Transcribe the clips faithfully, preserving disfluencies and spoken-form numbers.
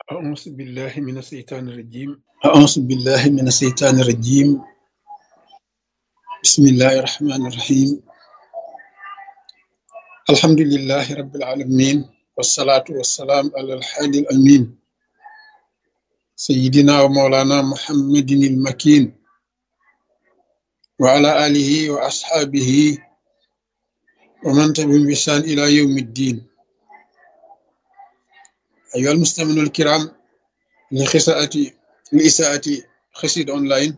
أعوذ بالله من الشيطان الرجيم أعوذ بالله من الشيطان الرجيم بسم الله الرحمن الرحيم الحمد لله رب العالمين والصلاة والسلام على الحادي الأمين سيدنا ومولانا محمد المكين وعلى آله وأصحابه ومن تبعهم بإحسان إلى يوم الدين أيها المستمعون الكرام لخساءة لإساءة خسيد أونلاين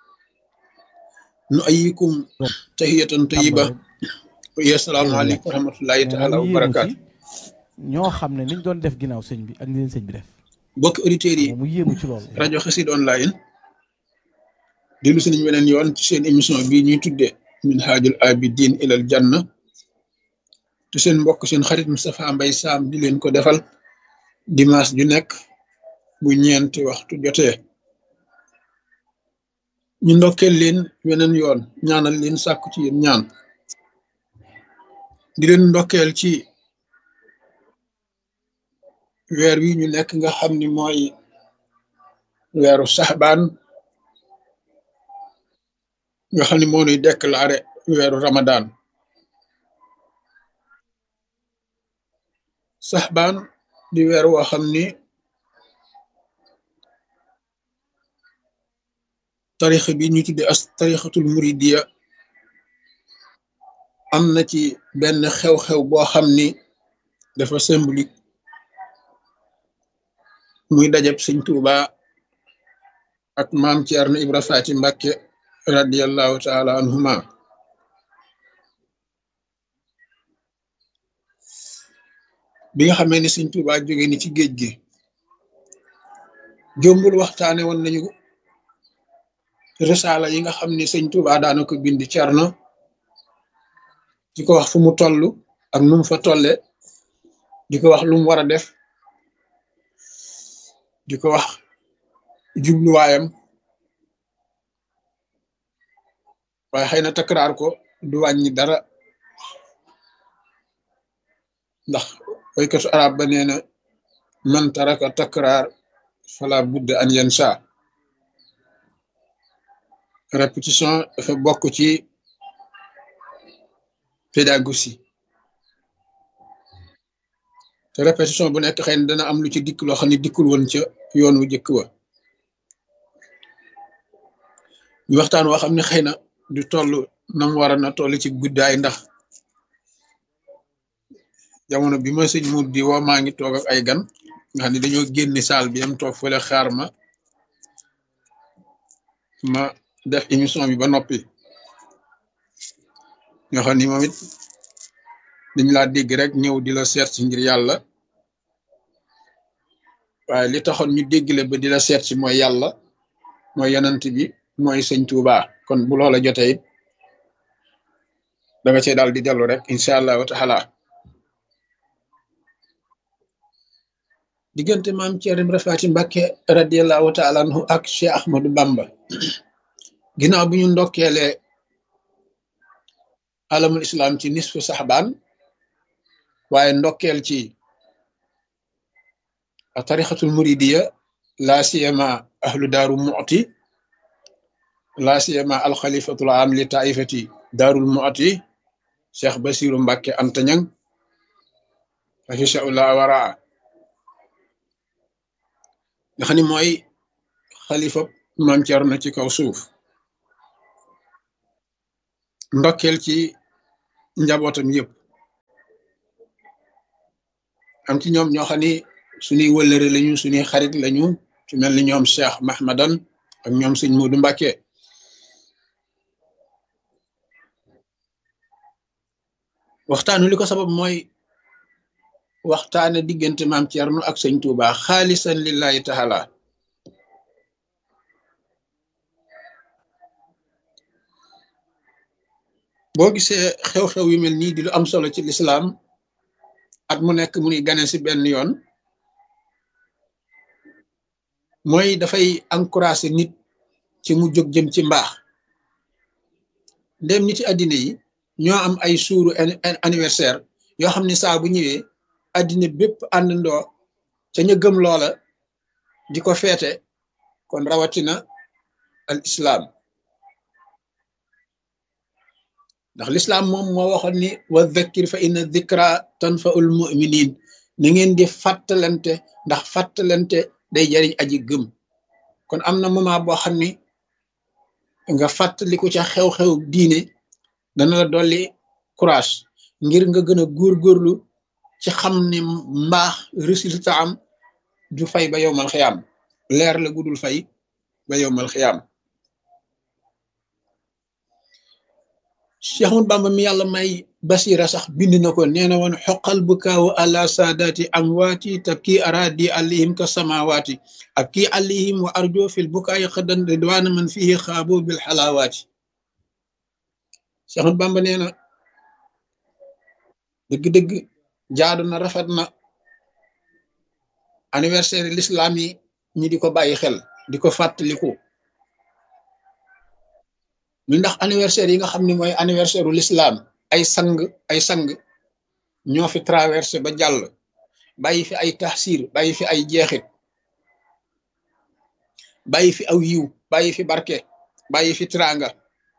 نؤيكم تحية xam nga طيبة rek ويا السلام jërë عليكم nekk ورحمة الله nee na تعالى mu yéemu ci وبركاته ñoo xam ne niñ doon def ginnaaw sëñ bi ak ni leen sëñ bi def bokk auditeurs xam yi nga mu yéemu ci loolu rajo Xassida online dellu si nañu weneen yoon ci seen émission bii ñuy tuddee Minhajul Abidin ilal Janna te seen mbokk seen xarit Moustapha Mbaye Sam di leen ko defal dimanche ju nekk bu ñeenti waxtu jotee ñu ndokkeel leen weneen yoon ñaanal leen sàkku ci yéen ñaan di leen ndokkeel ci weer wi ñu nekk nga xam ni mooy weeru saxbaan nga xam ni moo nuy déclaré weeru ramadan saxbaan di weer woo xam ni tarixa bi ñu tudde as tarixatul muridiya am na ci benn xew-xew boo xam ni dafa symbolique muy dajab sëñ Tuuba ak maam Ceerno Ibra Faati Mbàkke radiallahu taala anhuma bi nga xamee ni sëñ Tuuba jóge ni ci géej gi jombul waxtaane woon nañu risaala yi nga xam ni sëñ Tuuba daana ko bind Ceerno di ko wax fu mu toll ak nu mu fa tolle di ko wax lu mu war a def di ko wax jubluwaayam waaye xëy na takraar ko du wàññi dara ndax waykatu arab ba nee na man taraka takraar fala budda an yansa répétition dafa bokk ci pédagogie te répétition bu nekk xëy na dana am lu ci dikk loo xam ne dikkul woon ca yoon wu jëkk wa ñu waxtaan woo xam ne xëy na du toll nam war a na toll ci guddaay ndax jamono bi ma sëñ mu di woo maa ngi toog ak ay gan nga xam ne dañoo génni saal bi am toog fële xaar ma ma def émission bi ba noppi nga xam ni moom it dañ laa dégg rek ñëw di la seet si ngir yàlla waaye li taxoon ñu déggale ba di la seet si mooy yàlla mooy yonent bi mooy sëñ Tuuba kon bu loola jotee it da nga cee daal di dellu rek incha allahu taala diggante maam Ceerno Ibra Faati Mbàkke radiallahu taala anhu ak Cheikh Ahmadou Bamba ginnaaw bi ñu ndokkeelee alamul islam ci nisfu saxbaan waaye ndokkeel ci tarixatul muridiya laa siyama ahlu daaru mu'ti laa siyama alxalifatul am li taifati daarul mu'ti Cheikh Basiru Mbàkke Antañang afisaullah waraa nga xam ni mooy xalifa maam Ceerno ci kaw suuf ndokkeel ci njabootam yëpp am ci ñoom ñoo xam ni suñuy wëllëre lañu suñuy xarit lañu ci mel ni ñoom Cheikh Mahmadan ak ñoom sëñ Moodu Mbàkke waxtaanu li ko sabab mooy waxtaane diggante maam Ceerno ak sëñ Tuuba xaalisan lillahi taala boo gisee xew-xew yu mel nii di lu am solo ci lislaam at mu nekk mu nuy gane si benn yoon mooy dafay encourager nit ci mu jóg jëm ci mbaax ndem nit ci àddina yi ñoo am ay suuru anniversaire yoo xam ne saa bu ñëwee àddina bépp àndandoo ca ña gëm loola di ko feete kon rawatina al islam ndax l'islam moom moo waxoon ni wa dhakkir fa inna dhikra tanfaul muminin na ngeen di fàttalante ndax fàttalante day jariñ aji gëm kon am na moment boo xam ni nga fàttaliku ca xew-xew diine dana la dolli courage ngir nga gën a góorgóorlu ci xam ni mbaax résultat am du fay ba yowmal xiyaam leer la gudul fay ba yowmal xiyaam Cheikh Ahmadou Bamba mi yàlla may basira sax bind na ko nee na woon xoqal bu kaawu àla saadaati amwaati tabki aradi alayhim ka samawaati ab kii alayhim wa arjo fil bukaayi xadan ridwaana man fihi xaabo bil xalaawaati Cheikh Ahmadou Bamba nee na dëgg-dëgg jaadu na rafet na anniversaire l'islam yi ñi di ko bàyyi xel di ko fàttaliku mi ndax anniversaire yi nga xam ne mooy anniversaire u l'islam ay sang ay sang ñoo fi traversé ba jàll bàyyi fi ay taxsir bàyyi fi ay jeexit bàyyi fi aw yiw bàyyi fi barke bàyyi fi tranga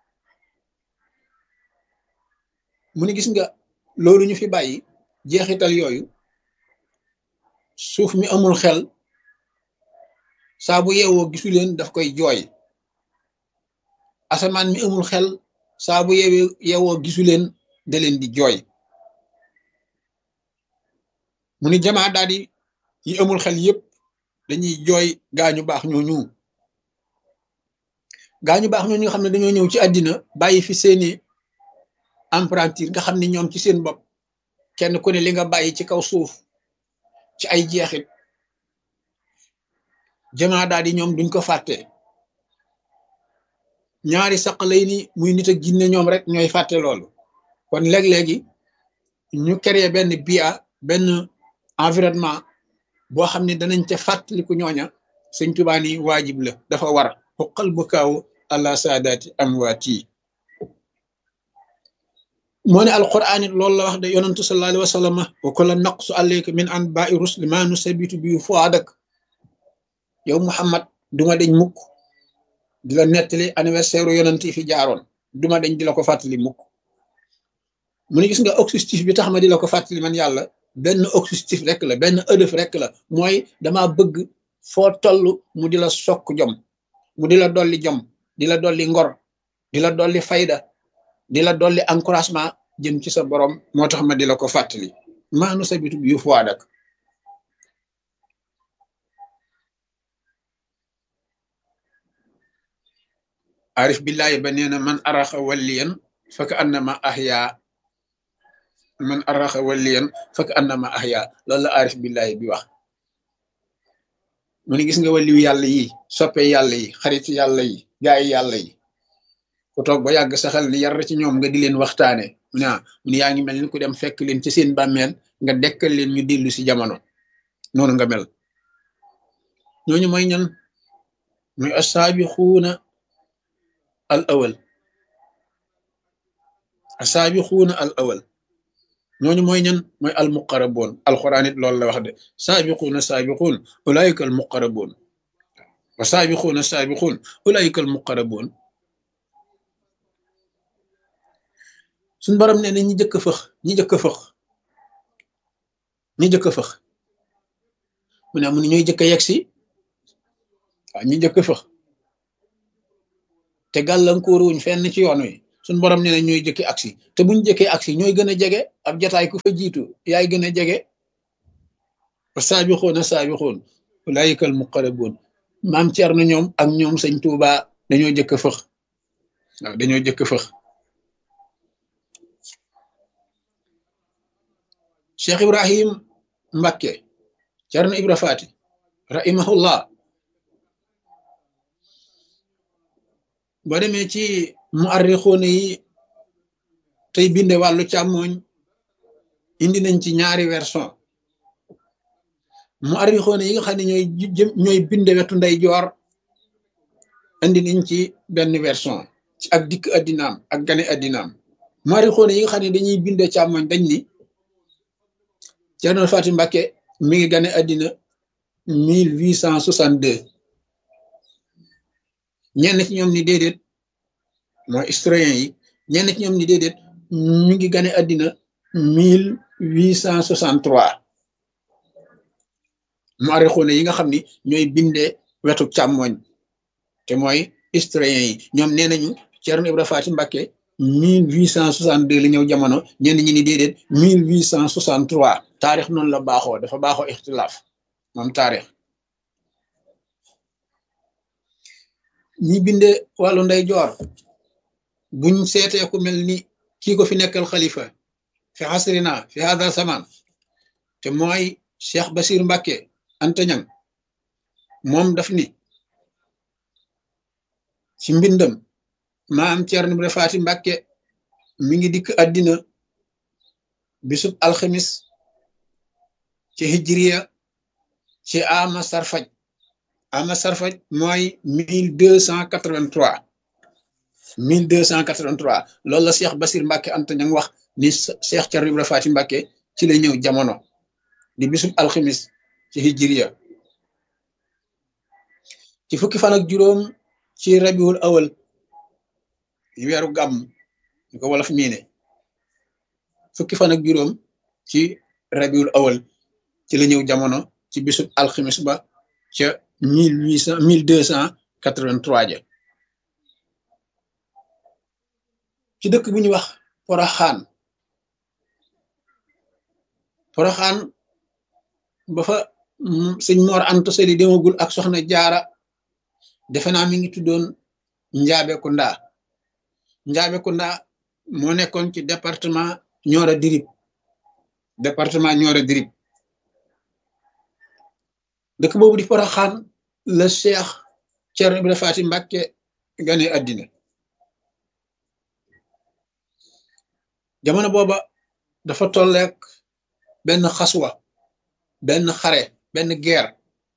mu ne gis nga loolu ñu fi bàyyi jeexital yooyu suuf mi amul xel saa bu yeewoo gisu leen daf koy jooy asamaan mi amul xel saa bu yeewee yeewoo gisu leen da leen di jooy mu ni jamaa daal di yi amul xel yépp dañuy jooy gaañu baax ñooñu gaañu baax ñooñu nga xam ne dañoo ñëw ci àddina bàyyi fi seeni emprunture nga xam ne ñoom ci seen bopp kenn ku ne li nga bàyyi ci kaw suuf ci ay jeexit jamaa daal di ñoom duñ ko fàtte ñaari saq lay ni muy nit ak jinne ñoom rek ñooy fàtte loolu kon léeg-léegi ñu créer benn bia benn environnement boo xam ne danañ ca fàttaliku ñooña sëñ Tuubaa ni waajib la dafa war xuqal bu kaaw àla saadaati amwaati moo ne alquran it loolu la wax de yonantu sallallahu alayhi wa sallam wa kulla naqsu alayka min anba'i rusli ma nusabitu bi fuadak yow Muhammad duma deñ mukk di la nettali anniversaire yonent yi fi jaaroon duma deñ di la ko fàttali mukk mu ne gis nga objectif bi tax ma di la ko fàttali man yàlla benn objectif rek la benn ëdëf rek la mooy dama bëgg foo toll mu di la sokk jom mu di la dolli jom di la dolli ngor di la dolli fayda di la dolli encouragement jëm ci sa borom moo tax ma di la ko fàttali maanu sabitu bi yu fuwaadak arif billahi ba nee na man araxa walliyan faka annama ahya man araxa walliyan faka annama ahya loolu la arif billahi bi wax mu ne gis nga waliyu yàlla yi soppe yàlla yi xarit yàlla yi gaay yàlla yi ku toog ba yàgg saxal ni yar ci ñoom nga di leen waxtaane mu ne mu ne yaa ngi mel ni ku dem fekk leen ci seen bàmmeel nga dekkal leen ñu dellu si jamono noonu nga mel ñooñu mooy ñan muy assaabixuuna al awal assaabixuuna al awal ñooñu mooy ñan mooy al muqaraboon alquran it loolu la wax de saabiquuna saabiquun ulaayika al muqaraboon wa saabiquuna saabiquun ulaayika al muqaraboon suñ borom nee na ñi jëkk fëx ñi jëkk fëx ñi jëkk fëx mu ne amu ne ñooy jëkk yegg si waaw ñi jëkk fëx te gàllankoor wuñ fenn ci yoon wi suñ borom nee na ñooy jëkki aksi te buñ jëkkee aksi ñooy gën a jege ab jataay ku fa jiitu yaay gën a jege wa saabixoona saabixoon ulaayika al muqarrabuun maam Cerno ñoom ak ñoom sëñ Tuuba dañoo jëkk fëx waaw dañoo jëkk fëx Cheikh Ibrahim Mbakke Cerno Ibra Faati rahimahullah boo demee ci muarrixuuna yi tey binde wàllu càmmooñ indi nañ ci ñaari version muarrixuuna yi nga xam ne ñooy ñooy binde wetu ndey joor indi nañ ci benn version ci ak dikk addinaam ak gane addinaam muarrixuuna yi nga xam ne dañuy binde càmmooñ dañ ni Cerno Faati Mbakke mi ngi gane addina mille huit cent soixante deux ñenn ci ñoom ni déedéet mooy historien yi ñenn ci ñoom ni déedéet ñu ngi gane àddina mille huit cent soixante trois muarixuune yi nga xam ni ñooy bindee wetu càmmoñ te mooy historien yi ñoom nee nañu Ceerno Ibra Faati Mbàkke mille huit cent soixante deux la ñëw jamono ñenn ñi ni déedéet mille huit cent soixante trois taarix noonu la baaxoo dafa baaxoo ixtilaaf moom taarix ñi binde wàllu ndey joor buñ seetee ku mel ni kii ko fi nekkal xalifa fi asrina fi hada zaman te mooy Cheikh Basir Mbàkke Anta Ñaŋ moom daf ni ci mbindam maam Ceerno Ibra Faati Mbàkke mi ngi dikk àddina bisub alxemis ci hijriya ci ama sarfaj ama sarfaj mooy mille deux cent quatre-vingt-trois mille deux cent quatre-vingt-trois loolu la Cheikh Basir Mbàkke Anta Ñaŋ wax ni Cheikh Ceerno Ibra Faati Mbàkke ci la ñëw jamono di bisub alxemis ci hijriya ci fukki fan ak juróom ci rabiul awal weeru gàmm ñu ko wolof miine fukki fan ak juróom ci rabiul awal ci la ñëw jamono ci bisub alxemis ba ca mille huit cent mille deux cent quatre-vingt-trois ja ci dëkk bu ñuy wax Poroxaan Poroxaan ba fa sëñ Mor Anta Sali demagul ak soxna Jaara defe naa mi ngi tuddoon Njaabe Kunda Njaabe Kunda moo nekkoon ci département Nioro Dirib département Nioro Dirib dëkk boobu di Poroxaan la Cheikh Ceerno Ibra Faati Mbàkke gane àddina jamono booba dafa tolleek benn xaswa benn xare benn guerre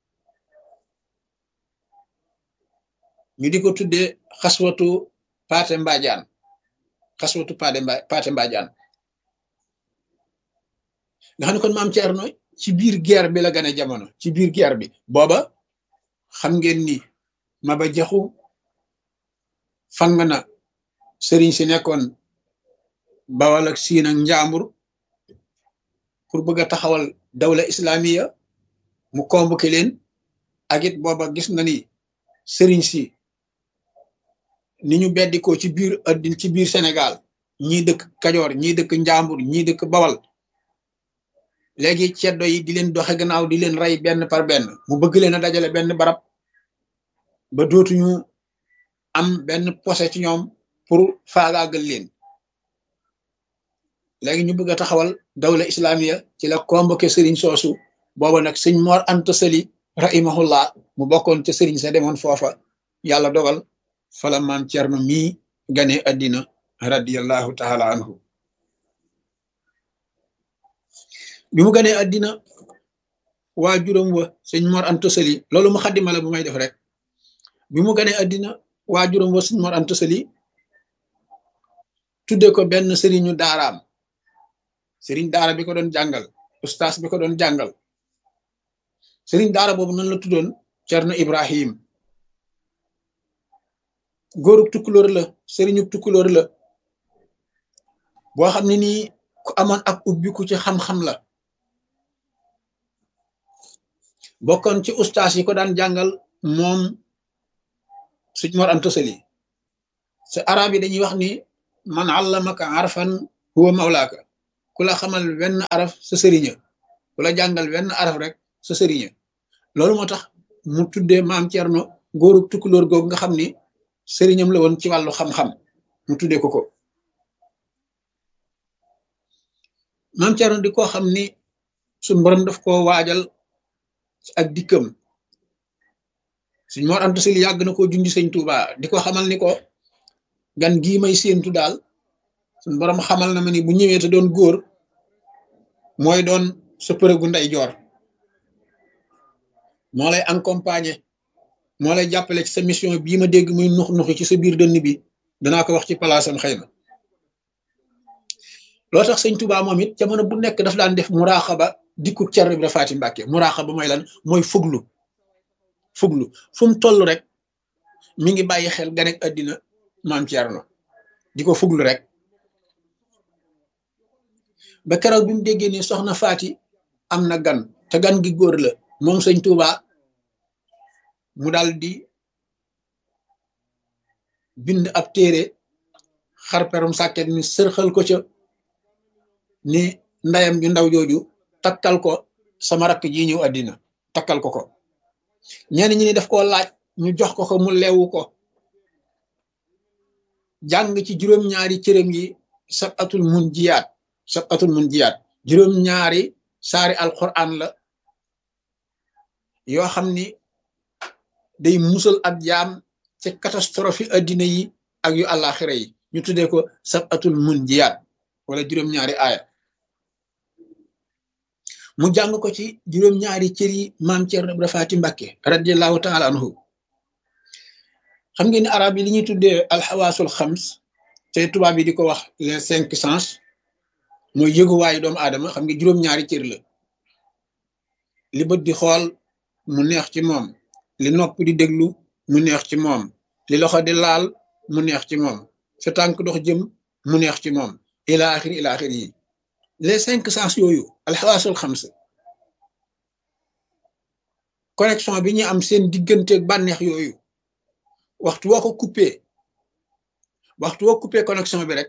ñu di ko tuddee xaswatu Paate Mbaajaan xaswatu Paate Mba Paate Mbaajaan nga xam ne kon maam Ceerno ci biir guerre bi la gane jamono ci biir guerre bi booba xam ngeen ni Maba Jaxu fang na sëriñ si nekkoon Bawal ak Siin ak Njaambur pour bëgg a taxawal dawla islamiya mu convoqué leen ak it booba gis na ni sëriñ si ni ñu beddikoo ci biir addin ci biir Sénégal ñii dëkk Kajoor ñii dëkk Njaambur ñii dëkk Bawal léegi ceddo yi di leen doxe gannaaw di leen rey benn par benn mu bëgg leen a dajale benn barab ba dootuñu am benn posé ci ñoom pour faagaagal leen léegi ñu bëgg a taxawal dawla islamiya ci la convoqué sëriñ soosu booba nag sëñ Mor Anta Sali rahimahullah mu bokkoon ca sëriñ sa demoon foofa yàlla dogal fala maam Ceerno mii gane addina radiyallahu taala anhu bi mu ganee addina waa juróom wa sëñ Mor Anta Sali loolu mu xaddima la bu may def rek bi mu ganee addina waa juróom wa sëñ Mor Anta Sali tudde ko benn sëriñu daaraam sëriñ daara bi ko doon jàngal ustaas bi ko doon jàngal sëriñ daara boobu nan la tuddoon Ceerno Ibrahim góorub tukkulóor la sëriñu tukkulóor la boo xam ne nii ku amoon ak ubbiku ci xam-xam la bokkoon ci ustaas yi ko daan jàngal moom sëñ Mor Anta Sali sa arab yi dañuy wax ni man allamaka arfan huwa mawlaaka ku la xamal wenn araf sa sëriña ku la jàngal wenn araf rek sa sëriña loolu moo tax mu tuddee maam Ceerno góorub tukkulóor googu nga xam ni sëriñam la woon ci wàllu xam-xam mu tuddee ko ko maam Ceerno di ko xam ni suñ borom daf koo waajal ak dikkam suñ Mor Anta Sali yàgg na koo junj sëñ Tuuba di ko xamal ni ko gan gii may séentu daal suñ borom xamal na ma ni bu ñëwee te doon góor mooy doon sa përëgu nday joor moo lay accompagner moo lay jàppale ci sa mission bii ma dégg muy nux nuxi ci sa biir dënn bi danaa ko wax ci palaasam xëy na loo tax sëñ Tuubaa moom it jamono bu nekk daf daan def muraaxaba dikku Cerno Ibra Faati Mbàkke muraaxaba mooy lan mooy fuglu fuglu fu mu toll rek mi ngi bàyyi xel ganek àddina maam Cerno di ko fuglu rek ba keroog bi mu déggee ni soxna Faati am na gan te gan gi góor la moom sëñ Tuuba mu dal di bind ab téere xarperum sàkket mi sërxal ko ca ni ndayam ju ndaw jooju takkal ko sama rakk ji ñëw àddina takkal ko ko ñenn ñi ni daf koo laaj ñu jox ko ko mu leewu ko jàng ci juróom-ñaari cërëm yi sab atul mun jiyaat sab atul mun jiyaat juróom-ñaari saari alquran la yoo xam ni day musal ak jaam ci catastrophe addina yi ak yu àllaaxira yi ñu tuddee ko sab atul mun jiyaat wala juróom-ñaari aaya mu jàng ko ci juróom-ñaari cër yi maam Cerno Ibra Faati Mbàkke radiallahu taala anhu xam ngeen ni arab yi li ñuy tuddee alxawaasul xams te tubaab yi di ko wax les cinq sens mooy yëguwaayu doomu aadama xam nga juróom-ñaari cër la li bët di xool mu neex ci moom li nopp di déglu mu neex ci moom li loxo di laal mu neex ci moom sa tànk dox jëm mu neex ci moom ila axiri ila axiri yi les cinq sens yooyu alxawaasul xams connexion bi ñu am seen digganteeg bànneex yooyu waxtu woo ko coupé waxtu woo coupé connexion bi rek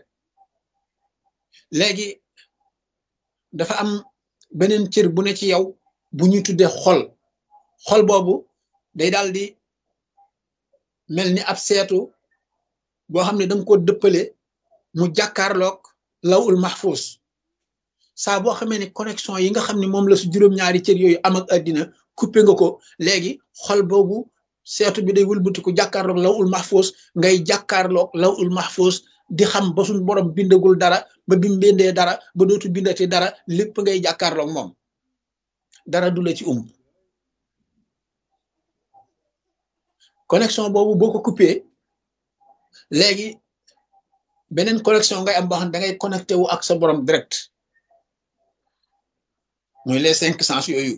léegi dafa am beneen cër bu ne ci yow bu ñuy tuddee xol xol boobu day daal di mel ni ab seetu boo xam ne danga ko dëppale mu jàkkaarloog lawul mahfuz saa boo xamee ne connexion yi nga xam ne moom la su juróom-ñaari cër yooyu am ak àddina coupé nga ko léegi xol boobu seetu bi day wëlbatiku jàkkaarloog lawul mahfuz ngay jàkkaarloog lawul mahfuz di xam ba suñ borom bindagul dara ba bi mbindee dara ba dootu bindati dara lépp ngay jàkkaarloog moom dara du la ci um connexion boobu boo ko coupé léegi beneen connexion ngay am boo xam ne da ngay connecté wu ak sa borom direct mooy les cinq sens yooyu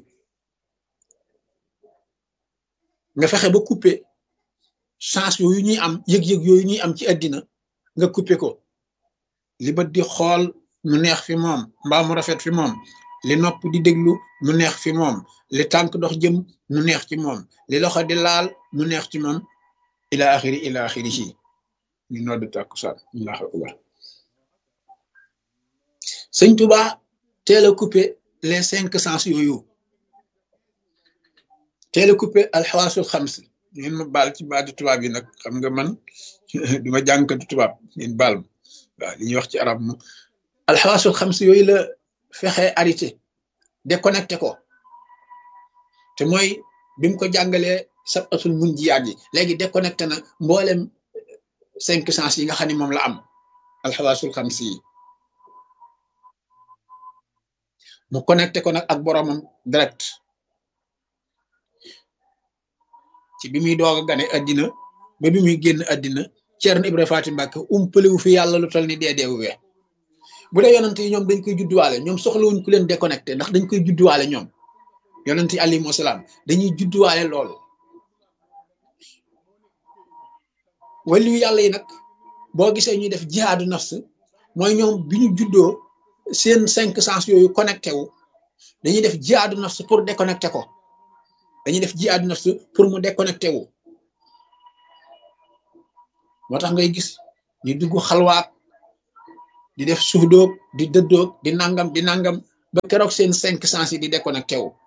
nga fexe ba coupé chance yooyu ñuy am yëg-yëg yooyu ñuy am ci àddina nga coupé ko li bët di xool mu neex fi moom mbaa mu rafet fi moom li nopp di déglu mu neex fi moom li tànk dox jëm mu neex ci moom li loxo di laal mu neex ci moom ila axiri ila axiri si ñu nodd tàkkusaan allahu akbar sëñ Tuba teel a coupé les cinq sens yooyu teel a coupé alxawaasul xams ngeen ma baal ci baati tubaab yi nag xam nga man duma jàngkatu tubaab ngeen baal ma waaw li ñuy wax ci arab moom alxawaasul xams yooyu la fexe arrêté déconnecté ko te mooy bi mu ko jàngalee sabatul mun jiyaat yi léegi déconnecté na mboolem cinq sens yi nga xam ne moom la am alxawaasul xams yi mu connecté ko nag ak boromam direct ci bi muy doog a gane àddina ba bi muy génn àddina Cerno Ibra Faati Mbàkke umpalewu fi yàlla lu tol ni dee deewu we bu dee yonent yi ñoom dañ koy judduwaale ñoom soxlawuñ ku leen déconnecté ndax dañ koy judduwaale ñoom yonent yi alayhimu salaam dañuy judduwaale loolu waliyu yàlla yi nag boo gisee ñuy def jihaadu nafs mooy ñoom bi ñu juddoo seen cinq sens yooyu connecté wu dañuy def jihaadu nafs pour déconnecté ko dañuy def jihaadu nafs pour mu déconnecté wu moo tax ngay gis ñu dugg xalwaat di def suufdoog di dëddoog di nangam di nangam ba keroog seen cinq sens yi di déconnecté wu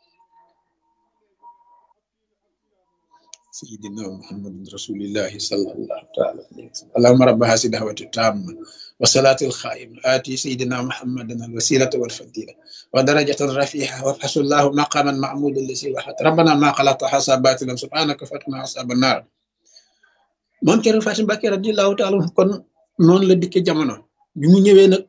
sayyidina muhammadin rasulillahi sallallahu taala alayhi wa sallam allahumma rabba hasi da'wati tamma wa salati al-kha'im ati sayyidina muhammadan al-wasilata wal fadila wa darajatan rafi'a wa hasallahu maqaman ma'mudan lisi wa hat rabbana ma khalaqta hasabatilan subhanaka fatna asaban nar moom Cerno Faati Mbàkke radiyallahu taala kon noonu la dikke jamono bi mu ñëwee nag